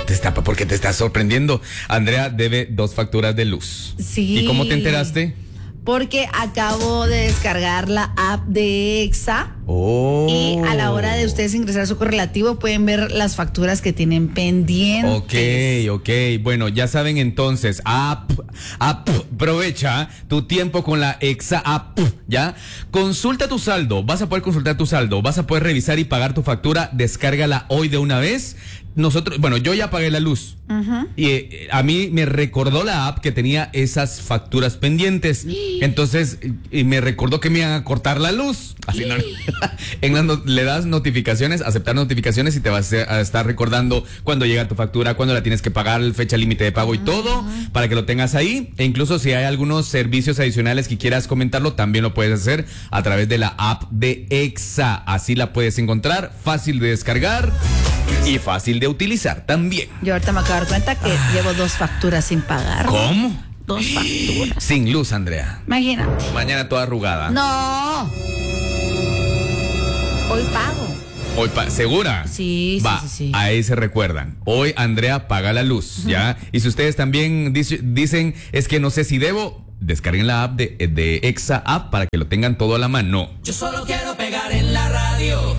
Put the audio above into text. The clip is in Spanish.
¿Por qué te estás sorprendiendo? Andrea debe 2 facturas de luz. Sí. ¿Y cómo te enteraste? Porque acabo de descargar la app de EXA. Oh. Y a la hora de ustedes ingresar su correlativo pueden ver las facturas que tienen pendientes. Ok. Bueno, ya saben entonces, aprovecha tu tiempo con la EXA app, ¿ya? Consulta tu saldo, vas a poder consultar tu saldo, vas a poder revisar y pagar tu factura, descárgala hoy de una vez. Yo ya pagué la luz. Y a mí me recordó la app que tenía esas facturas pendientes. Entonces, y me recordó que me iban a cortar la luz. Así no. Le das notificaciones, aceptar notificaciones y te vas a estar recordando cuando llega tu factura, cuando la tienes que pagar, fecha límite de pago y todo, para que lo tengas ahí. E incluso si hay algunos servicios adicionales que quieras comentarlo, también lo puedes hacer a través de la app de EXA. Así la puedes encontrar, fácil de descargar y fácil de utilizar también. Yo ahorita me acabo de dar cuenta que llevo 2 facturas sin pagar. ¿Cómo? 2 facturas. Sin luz, Andrea. Imagínate. Mañana toda arrugada. No. Hoy pago. ¿Segura? Sí. Ahí se recuerdan. Hoy Andrea paga la luz, ¿ya? Y si ustedes también dicen, es que no sé si debo, descarguen la app de EXA App para que lo tengan todo a la mano. Yo solo quiero pegar en la radio.